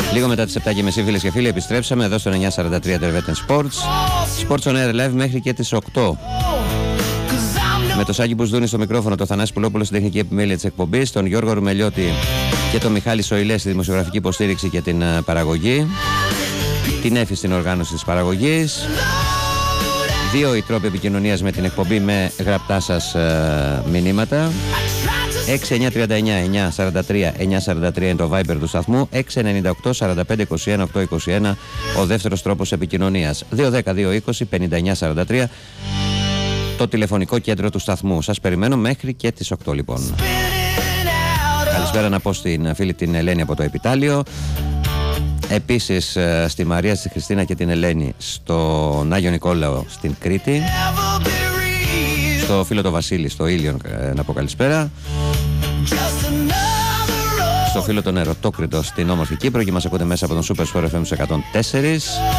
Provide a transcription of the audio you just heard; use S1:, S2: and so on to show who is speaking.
S1: Λίγο μετά τις 7.30, φίλες και φίλοι, επιστρέψαμε εδώ στο 943 Terveten Sports. Sports on Air Live μέχρι και τις 8. Με το Σάκη Μπουσδούνη στο μικρόφωνο, το Θανάση Πουλόπουλο στην τεχνική επιμέλεια της εκπομπής, τον Γιώργο Ρουμελιώτη και τον Μιχάλη Σοηλέ στη δημοσιογραφική υποστήριξη και την παραγωγή, την Έφη στην οργάνωση της παραγωγής. 2 οι τρόποι επικοινωνίας με την εκπομπή με γραπτά σας μηνύματα. 6-939-943-943 είναι το Viber του σταθμού. 6-98-45-21-821 ο δεύτερος τρόπος επικοινωνίας. 210-220-5943 το τηλεφωνικό κέντρο του σταθμού. Σας περιμένω μέχρι και τις 8 λοιπόν. Καλησπέρα να πω στην φίλη την Ελένη από το Επιτάλιο. Επίσης στη Μαρία, στη Χριστίνα και την Ελένη στον Άγιο Νικόλαο στην Κρήτη. Στο φίλο το Βασίλη στο Ήλιον να πω καλησπέρα. Στο φίλο τον Ερωτόκριτο στην όμορφη Κύπρο και μας ακούτε μέσα από τον Super Sport FM 104.